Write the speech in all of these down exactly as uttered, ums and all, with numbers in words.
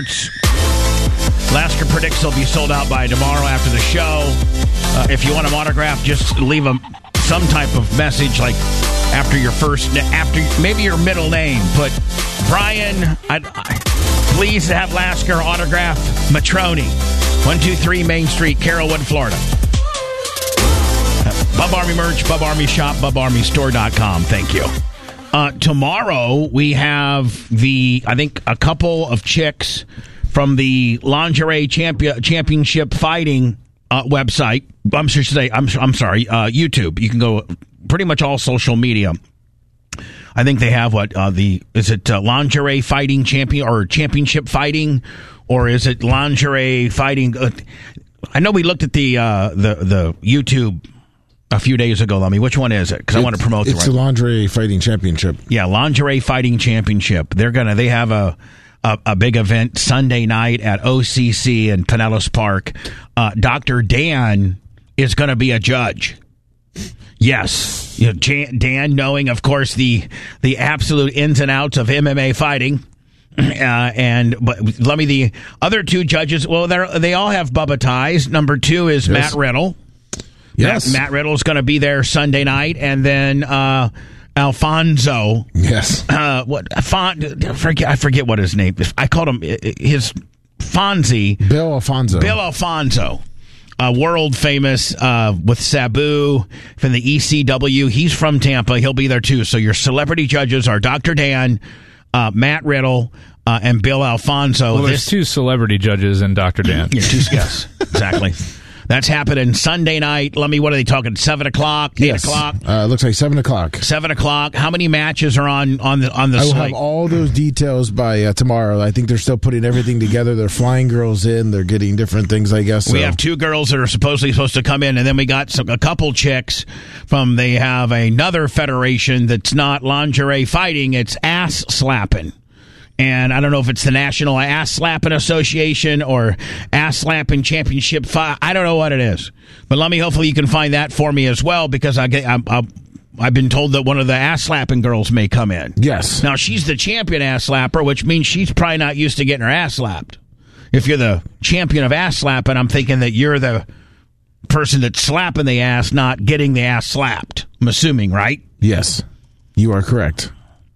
Lasker predicts they'll be sold out by tomorrow after the show. Uh, if you want them autographed, just leave them some type of message, like after your first, after maybe your middle name. But Brian, I, I, please have Lasker autograph Matroni, one two three Main Street, Carrollwood, Florida. Uh, Bub Army merch, Bub Army shop, bub army store dot com. Thank you. Uh, tomorrow we have the, I think, a couple of chicks from the Lingerie Champion, Championship Fighting uh, website. I'm sure say I'm I'm sorry, uh, YouTube. You can go pretty much all social media. I think they have what uh, the is it uh, Lingerie Fighting Champion or Championship Fighting, or is it Lingerie Fighting? Uh, I know we looked at the uh, the the YouTube a few days ago. Let me. Which one is it? Because I want to promote. It's the, the Lingerie Fighting Championship. Yeah, Lingerie Fighting Championship. They're gonna. They have a. A, a big event Sunday night at O C C in Pinellas Park. Uh, Doctor Dan is going to be a judge. Yes. You know, Jan, Dan, knowing, of course, the the absolute ins and outs of M M A fighting. Uh, and but let me, the other two judges, well, they they all have Bubba ties. Number two is yes. Matt Riddle. Yes. Matt, Matt Riddle is going to be there Sunday night. And then... Uh, Alfonso. Yes. Uh, what? Fon- I forget. I forget what his name is. I called him his Fonzie. Bill Alfonso. Bill Alfonso. Uh, world famous uh, with Sabu from the E C W. He's from Tampa. He'll be there too. So your celebrity judges are Doctor Dan, uh, Matt Riddle, uh, and Bill Alfonso. Well, there's this- two celebrity judges and Doctor Dan. Yeah, two. Yes, exactly. That's happening Sunday night. Let me, what are they talking? Seven o'clock? Eight yes. o'clock? Uh, it looks like seven o'clock. Seven o'clock. How many matches are on on the on the I will site? have all those details by uh, tomorrow. I think they're still putting everything together. They're flying girls in. They're getting different things, I guess. So. We have two girls that are supposedly supposed to come in, and then we got some, a couple chicks from. They have another federation that's not lingerie fighting. It's ass slapping. And I don't know if it's the National Ass Slapping Association or Ass Slapping Championship. Fi- I don't know what it is. But let me, hopefully you can find that for me as well, because I get, I, I, I've been told that one of the ass slapping girls may come in. Yes. Now, she's the champion ass slapper, which means she's probably not used to getting her ass slapped. If you're the champion of ass slapping, I'm thinking that you're the person that's slapping the ass, not getting the ass slapped. I'm assuming, right? Yes. You are correct.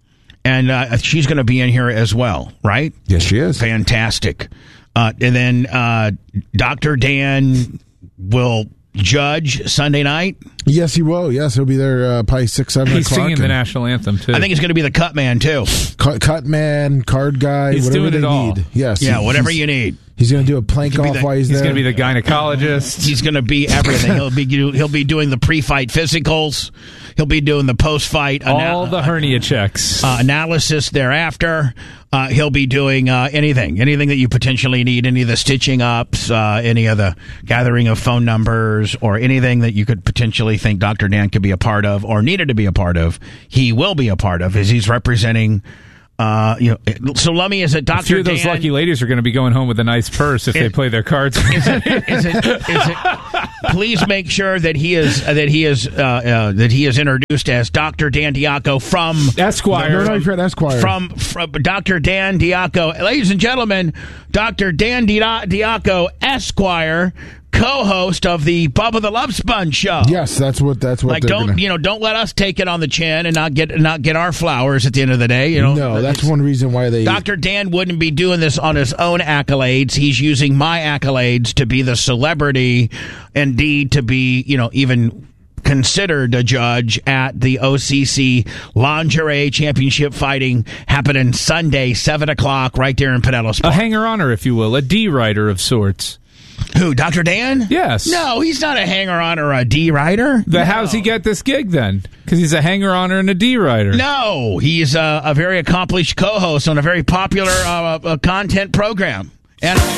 And uh, she's going to be in here as well, right? Yes, she is. Fantastic. Uh, and then uh, Doctor Dan will judge Sunday night. Yes, he will. Yes, he'll be there uh, probably six, seven He's o'clock. He's singing the national anthem, too. I think he's going to be the cut man, too. Cut, cut man, card guy, he's whatever doing they it all. need. Yes. Yeah, whatever you need. He's going to do a plank off the, while he's, he's there. He's going to be the gynecologist. He's going to be everything. He'll be he'll be doing the pre-fight physicals. He'll be doing the post-fight all ana- the hernia checks, uh, analysis thereafter. Uh, he'll be doing uh, anything, anything that you potentially need, any of the stitching ups, uh, any of the gathering of phone numbers, or anything that you could potentially think Doctor Dan could be a part of or needed to be a part of. He will be a part of, as he's representing. Uh, you know, so Lummy, is it Doctor A few of those Dan? lucky ladies are going to be going home with a nice purse if it, they play their cards. Is it, is it, is it, please make sure that he is uh, that he is uh, uh, that he is introduced as Doctor Dan Diaco from Esquire. No, no, you've heard Esquire. From, from Doctor Dan Diaco, ladies and gentlemen, Doctor Dan Diaco, Esquire, co-host of the Bubba the Love Sponge show. Yes, that's what that's what. Like, they're don't gonna... you know? Don't let us take it on the chin and not get not get our flowers at the end of the day. You know, no, that's one reason why they. Doctor Dan wouldn't be doing this on his own accolades. He's using my accolades to be the celebrity, indeed to be, you know, even considered a judge at the O C C Lingerie Championship Fighting happening Sunday, seven o'clock, right there in Pinellas Park. A hanger-oner, if you will, a D-writer of sorts. Who, Doctor Dan? Yes. No, he's not a hanger-on or a D-writer. The, no. How's he get this gig, then? Because he's a hanger-oner and a D-writer. No, he's a, a very accomplished co-host on a very popular uh, uh, content program. And